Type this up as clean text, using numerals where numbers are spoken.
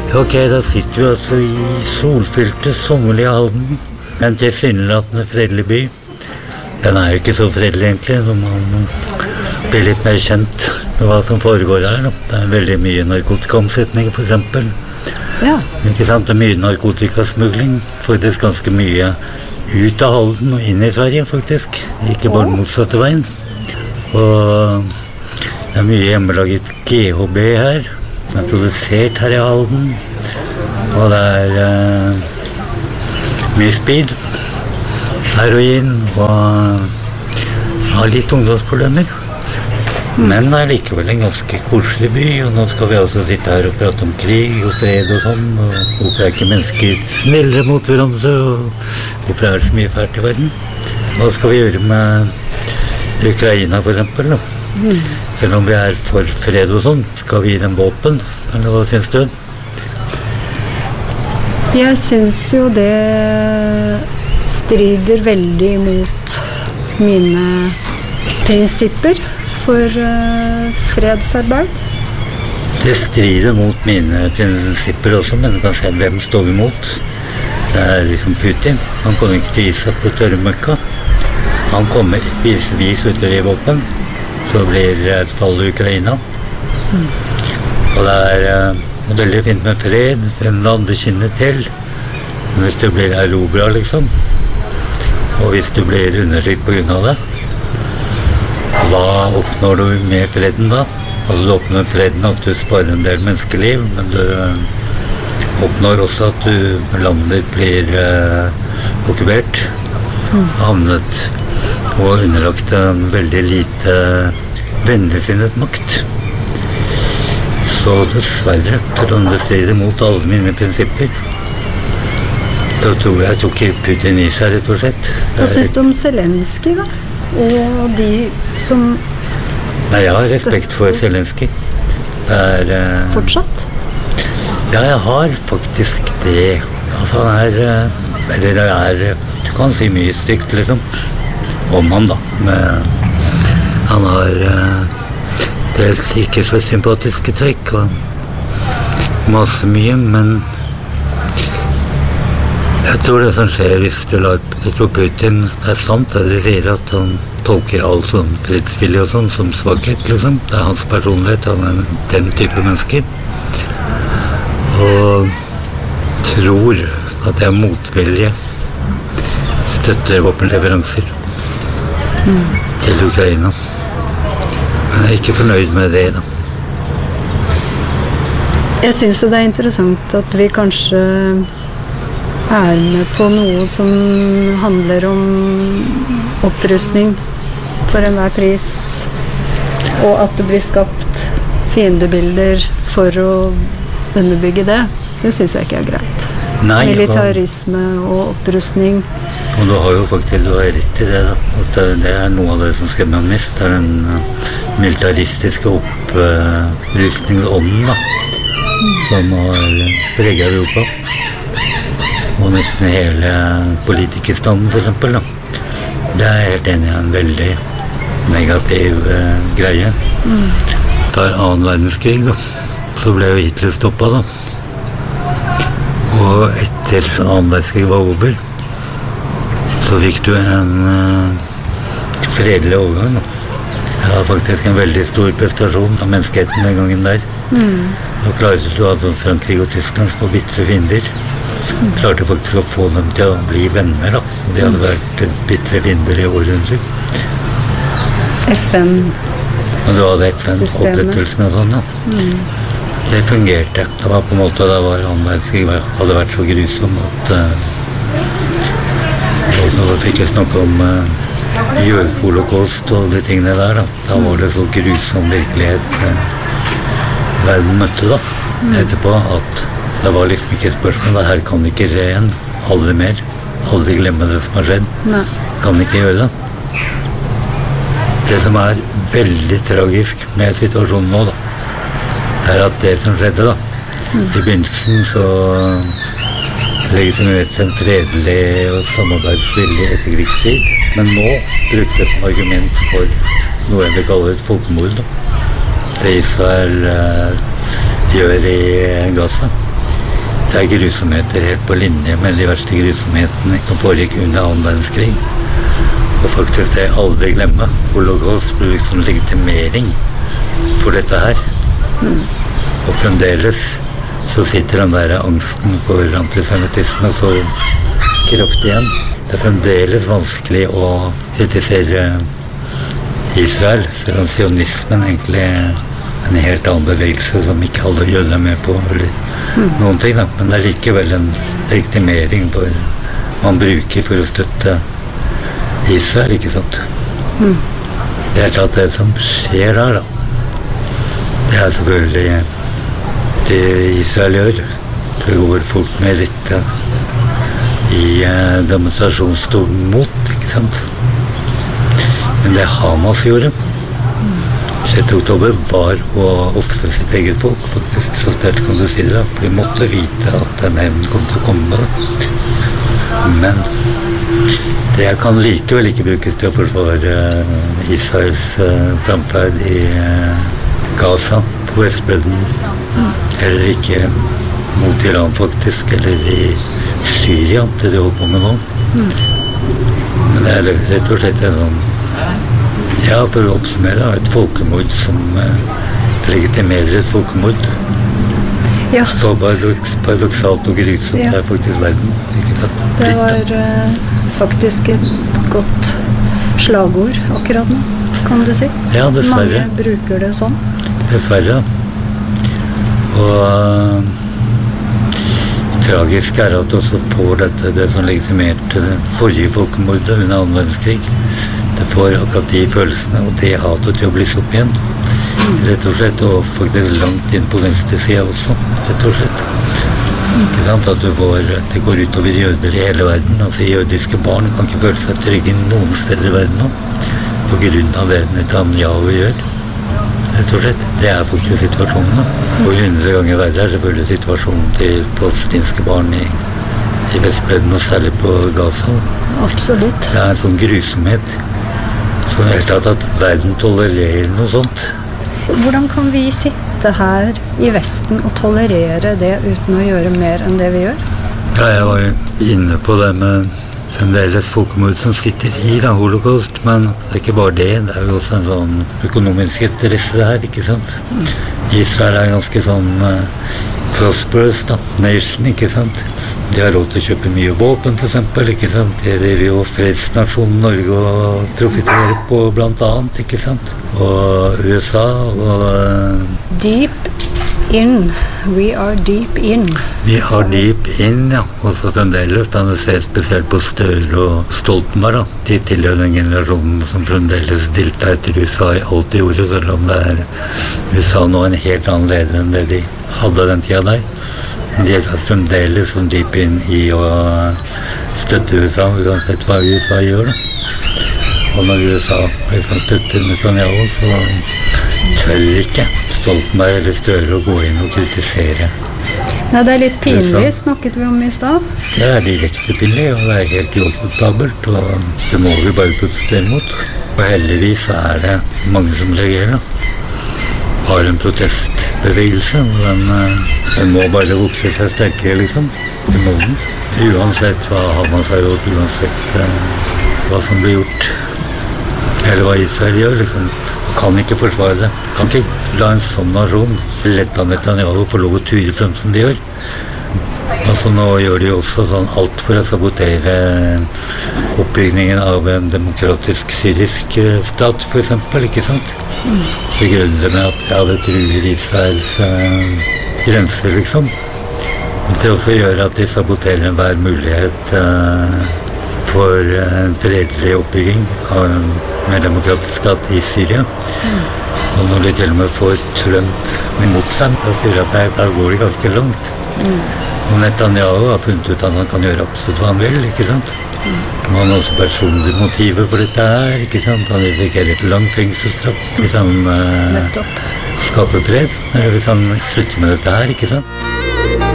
Ok, da sitter vi altså i solfylte, sommerlige Halden. En tilsynelatende fredelig by. Den jo ikke så fredelig egentlig, så man blir litt mer kjent med hva som foregår her. Det veldig mye narkotikaomsetning for eksempel. Ja. Ikke sant? Det mye narkotikasmugling, faktisk ganske mye ut av Halden og inn i Sverige faktisk. Ikke bare motsatte veien. Og det mye hjemmelaget GHB her, som produsert her i Halden. Og det mye speed, heroin og har litt ungdomsproblemer. Men det likevel en ganske koselig by, og nå skal vi også sitte her og prate om krig og fred og sånn, og hvorfor ikke mennesker snillere mot hverandre, og hvorfor så mye fælt i verden. Hva skal vi gjøre med Ukraina for eksempel, da? Selv om vi for fred og sånn, skal vi gi dem våpen, eller hva synes du? Jeg synes jo det strider veldig mot mine prinsipper for fredsarbeid. Det strider mot mine prinsipper også, men du kan se hvem står vi mot. Det liksom Putin. Han kommer ikke til å gi seg på tørrmøkka. Han kommer, hvis vi slutter i våpen, så blir det et fall i Ukraina. Og det veldig fint med fred, en lande kinnet til. Men hvis du blir erobret, liksom, og hvis du blir undertrykt på grunn av det, hva oppnår du med freden da? Altså du oppnår freden at du sparer en del menneskeliv, men du oppnår også at landet blir okkupert, havnet og underlagt en veldig lite vennligsinnet makt. Så dessverre, tror jeg det strider mot alle mine prinsipper. Så tror jeg ikke Putin i seg, rett og slett. Hva synes du om Zelenskyj da? Og de som... Nei, jeg har respekt for Zelenskyj. Fortsatt? Ja, jeg har faktisk det. Altså han du kan si mye stygt liksom, om han da. Men han har delt ikke så sympatiske trekk og masse mye, men jeg tror det som skjer hvis jeg tror Putin, det sant det de sier at han tolker all sånn fredsvilje og sånn som svakhet liksom. Det hans personlighet, han den type mennesker. Og tror at det motvilje støtter våpenleveranser til Ukraina. Men jeg ikke fornøyd med det da. Jeg synes jo det interessant at vi kanskje med på noe som handler om opprustning for enhver pris, og at det blir skapt fiendebilder for å underbygge det. Det synes jeg ikke greit. Nei, militarisme og opprustning. Og du har jo faktisk rett i det da, at det noe av det som skremmer meg mest, den militaristiske opprustningsånden da, som har preget Europa. Og nesten hele politikerstanden for eksempel da. Det helt enig i en veldig negativ greie. Det 2. verdenskrig da, så ble jo Hitler stoppet da. Og etter 2. verdenskrig var over, så fikk du en fredelig overgang da. Det var faktisk en veldig stor prestasjon av menneskeheten den gangen der. Og klarte du at Frankrike og Tyskland var bittre fiender. Klarte faktisk å få dem til å bli venner da. Så de hadde vært bittre fiender i århundrer. FN. Og du hadde FN-opprettelsen og sånn da. Det fungerte. Det var på en måte, da var 2. verdenskrig hadde vært så grusom at og så fikk jeg snakke om jødeholocaust og de tingene der da. Da var det så grusom virkelighet verden møtte da. Etterpå at det var liksom ikke et spørsmål, det her kan ikke skje igjen, aldri mer, aldri glemme det som har skjedd. Nei. Kan ikke gjøre det. Det som veldig tragisk med situasjonen nå da, at det som skjedde da, i begynnelsen så legitimerte en fredelig og samarbeidsvillig etterkrigstid, men nå brukte det som argument for noe jeg vil kalle et folkemord da. Det Israel gjør i Gaza. Det grusomheter helt på linje med de verste grusomhetene som foregikk under annen verdenskrig. Og faktisk det jeg aldri glemmer, holocaust ble liksom legitimering for dette her. Og fremdeles så sitter den der angsten for antisemittisme så kraftig igjen. Det fremdeles vanskelig å kritisere Israel, selv om sionismen egentlig en helt annen bevegelse som ikke alle jøder er med på, eller noen ting, da. Men det er likevel en legitimering man bruker for å støtte Israel, ikke sant? Det er klart det som skjer der, da. Det er selvfølgelig det Israel gjør. Det går folk med rette i demonstrasjonstolen mot, ikke sant? Men det Hamas gjorde 6. oktober var å ofre sitt eget folk, faktisk. Så sterkt kan du si det, for de måtte vite at den hevnen kom til å komme. Men det kan likevel ikke brukes til å forsvare Israels fremferd i Gaza, på Vestbredden, eller ikke mot Iran faktisk, eller i Syria, det de holder på med nå. Men det er rett og slett en sånn, ja, for å oppsummere, et folkemord som legitimerer et folkemord. Ja. Så paradoksalt og grusomt er faktisk verden, ikke sant? Det var faktisk et godt slagord akkurat nå, kan du si. Ja, dessverre. Mange bruker det sånn. Dessverre. Og tragisk er at du også får det som legitimerte det forrige folkemordet under annen verdenskrig. Det får akkurat de følelsene og det hatet til å bli opp igjen. Rett og slett, og faktisk langt inn på venstre siden også, rett og slett. Ikke sant, at det går utover jøder i hele verden. Altså jødiske barn kan ikke føle seg trygge noen steder i verden nå, på grunn av det Netanyahu gjør. Rett og slett, det er faktisk situasjonen nå. Og 100 ganger verre er selvfølgelig situasjonen til palestinske barn i Vestbredden, og særlig på Gaza. Absolutt. Det er en sånn grusomhet. Så det er klart at verden tolererer noe sånt. Hvordan kan vi sitte her i Vesten og tolerere det uten å gjøre mer enn det vi gjør? Ja, jeg var jo inne på det med fremdeles folkemord som sitter i holocaust, men det er ikke bare det. Det er jo også en sånn økonomisk interesse her, ikke sant? Israel er ganske sånn prosperous nation, ikke sant? De har råd til å kjøpe mye våpen, for eksempel, ikke sant? Det er jo fredsnasjonen Norge å profitere på, blant annet, ikke sant? Og USA og Deep in. We are deep in. Vi are deep in, ja. Og så fremdeles, da du ser spesielt på Støre og Stoltenberg, da. De tilhører den generasjonen som fremdeles stilte etter USA i alt de gjorde, selv om det er USA nå en helt annen leder enn det de hadde den tida der. De er fremdeles som deep in i å støtte USA, uansett hva USA gjør, da. Og når USA støtter Netanyahu, så tør ikke Stoltenberg eller Støre å gå inn og kritisere. Nei, det er litt pinlig, snakket vi om i stad. Det er direkte pinlig, og det er helt uakseptabelt, og det må vi bare protestere mot. Og heldigvis er det mange som reagerer, har en protestbevegelse, og den må bare vokse seg sterkere, liksom. Det må den. Uansett hva Hamas har gjort, uansett hva som blir gjort, eller hva Israel gjør, liksom. Du kan ikke forsvare det. Du kan ikke la en sånn nasjon lette Netanyahu få lov å ture frem som de gjør. Altså nå gjør de også sånn alt for å sabotere oppbyggingen av en demokratisk syrisk stat, for eksempel, ikke sant? Begrunner med at ja, det truer Israels grenser, liksom. Men det også gjør at de saboterer enhver mulighet for en fredelig oppbygging av en mer demokratisk stat i Syria. Og når de til og med får Trump imot seg, da sier de at da går det ganske langt. Og Netanyahu har funnet ut at han kan gjøre absolutt hva han vil, ikke sant? Han har også personlige motiver for dette her, ikke sant? Han risikerer et lang fengselsstraff hvis han skaper fred, eller hvis han slutter med dette her, ikke sant?